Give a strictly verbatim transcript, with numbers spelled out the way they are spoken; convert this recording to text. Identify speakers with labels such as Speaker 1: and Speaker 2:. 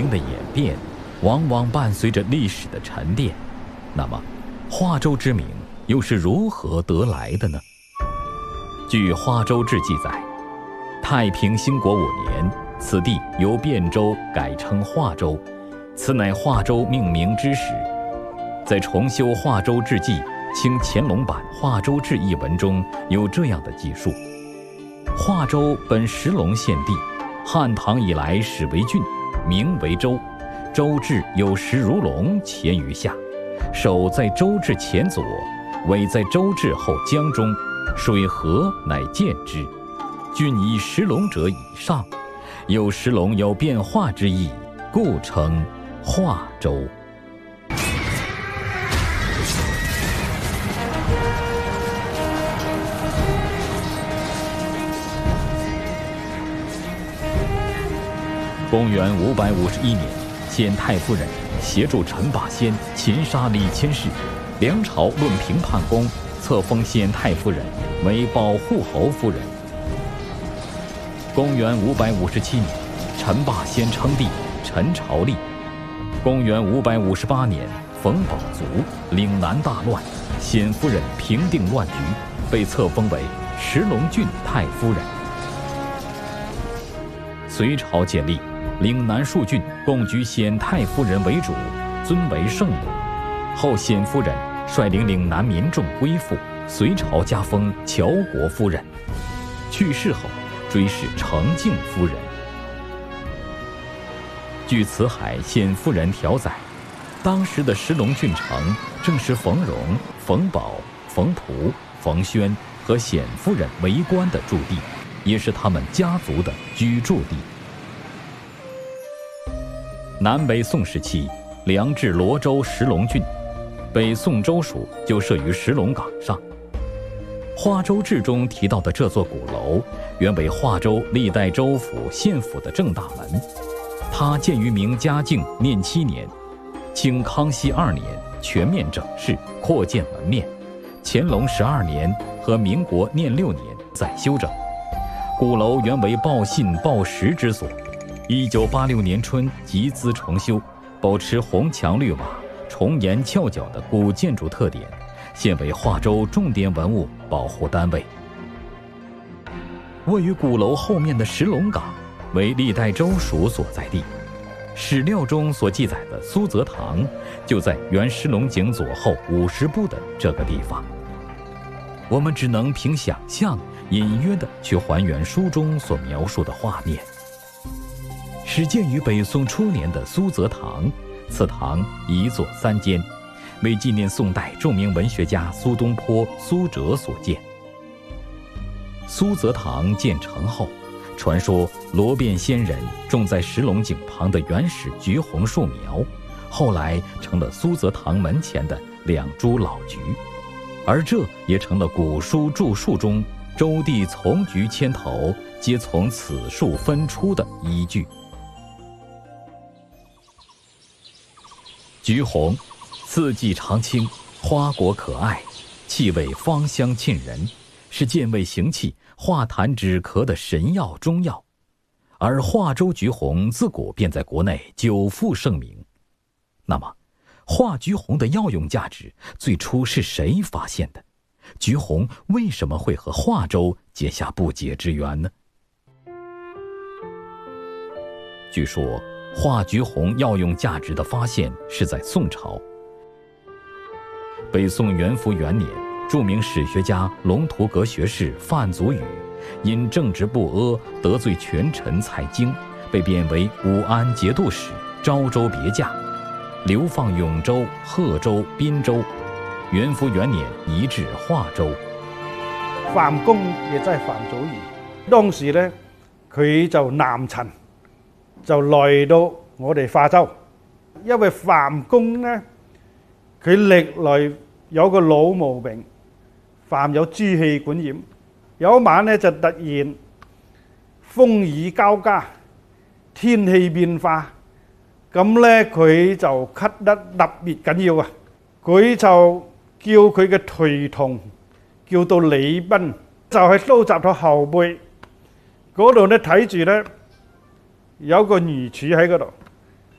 Speaker 1: 的演变，往往伴随着历史的沉淀。那么，华州之名又是如何得来的呢？据《华州志》记载，太平兴国五年，此地由汴州改称华州，此乃华州命名之始。在重修《华州志记》清乾隆版《华州志》一文中有这样的记述：华州本石龙县地，汉唐以来始为郡，名为州。州治有石如龙前于下，首在州治前左，尾在州治后江中，水河乃见之。郡以石龙者以上，有石龙有变化之意，故称华州。公元五百五十一年，献太夫人协助陈霸先擒杀李千世，梁朝论平叛功，册封献太夫人为保护侯夫人。公元五百五十七年，陈霸先称帝，陈朝立。公元五百五十八年，冯保卒岭南大乱，献夫人平定乱局，被册封为石龙郡太夫人。隋朝建立，岭南数郡共举显太夫人为主，尊为圣母。后显夫人率领岭南民众归附，隋朝加封乔国夫人。去世后追谥承敬夫人。据辞海显夫人条载，当时的石龙郡城正是冯荣、冯保、冯璞、冯宣和显夫人为官的驻地，也是他们家族的居住地。南北宋时期，梁至罗州石龙郡，北宋州署就设于石龙岗上。《华州志》中提到的这座鼓楼，原为华州历代州府、县府的正大门。它建于明嘉靖念七年，清康熙二年全面整饰，扩建门面。乾隆十二年和民国念六年再修整。鼓楼原为报信报时之所。一九八六年春集资重修，保持红墙绿瓦、重檐翘角的古建筑特点，现为华州重点文物保护单位。位于鼓楼后面的石龙岗为历代州署所在地，史料中所记载的苏则堂就在原石龙井左后五十步的这个地方。我们只能凭想象，隐约地去还原书中所描述的画面。始建于北宋初年的苏则堂，此堂一座三间，为纪念宋代著名文学家苏东坡、苏辙所建。苏则堂建成后，传说罗变仙人种在石龙井旁的原始橘红树苗，后来成了苏则堂门前的两株老橘，而这也成了古书注述中周地丛菊千头，皆从此树分出的依据。橘红，四季常青，花果可爱，气味芳香沁人，是健胃行气、化痰止咳的神药中药。而华州橘红自古便在国内久负盛名。那么，华橘红的药用价值最初是谁发现的？橘红为什么会和华州结下不解之缘呢？据说华橘红药用价值的发现是在宋朝。北宋元符元年，著名史学家龙图阁学士范祖禹因正直不阿得罪权臣蔡京，被贬为武安节度使，昭州别驾，流放永州、贺州、滨州。元符元年移至华州。
Speaker 2: 范公亦即係范祖禹，當時咧佢就南陳，就來到我哋化州。因為范公咧，佢歷來有個老毛病，犯有支氣管炎。有一晚咧就突然風雨交加，天氣變化，咁咧佢就咳得特別緊要啊！佢就叫佢嘅隨同叫到李斌，就係收集到後背嗰度咧睇住咧有個魚柱喺嗰度，